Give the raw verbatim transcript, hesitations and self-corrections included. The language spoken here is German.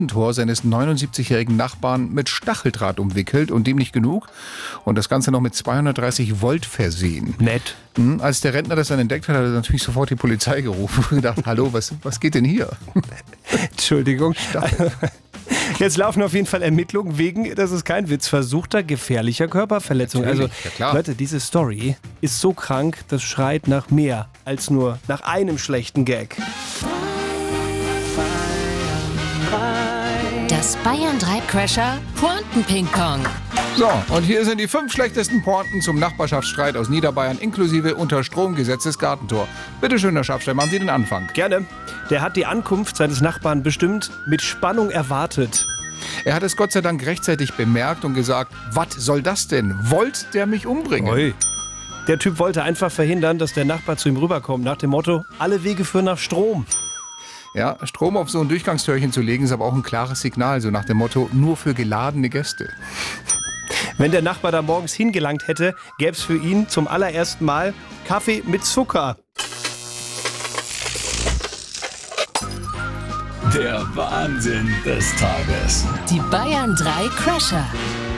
Gartentor seines neunundsiebzigjährigen Nachbarn mit Stacheldraht umwickelt und dem nicht genug. Und das Ganze noch mit zweihundertdreißig Volt versehen. Nett. Mhm, als der Rentner das dann entdeckt hat, hat er natürlich sofort die Polizei gerufen und gedacht, hallo, was, was geht denn hier? Entschuldigung. Jetzt laufen auf jeden Fall Ermittlungen wegen, das ist kein Witz, versuchter gefährlicher Körperverletzung. Natürlich, also, ja klar. Leute, diese Story ist so krank, das schreit nach mehr als nur nach einem schlechten Gag. Das Bayern drei Crasher Pointen-Ping-Pong. So, und hier sind die fünf schlechtesten Pointen zum Nachbarschaftsstreit aus Niederbayern inklusive Unterstromgesetzes Gartentor. Bitte schön, Herr Schafstein, machen Sie den Anfang. Gerne. Der hat die Ankunft seines Nachbarn bestimmt mit Spannung erwartet. Er hat es Gott sei Dank rechtzeitig bemerkt und gesagt, was soll das denn? Wollt der mich umbringen? Oi. Der Typ wollte einfach verhindern, dass der Nachbar zu ihm rüberkommt, nach dem Motto, alle Wege führen nach Strom. Ja, Strom auf so ein Durchgangstürchen zu legen, ist aber auch ein klares Signal, so nach dem Motto, nur für geladene Gäste. Wenn der Nachbar da morgens hingelangt hätte, gäbe es für ihn zum allerersten Mal Kaffee mit Zucker. Der Wahnsinn des Tages. Die Bayern drei Crasher.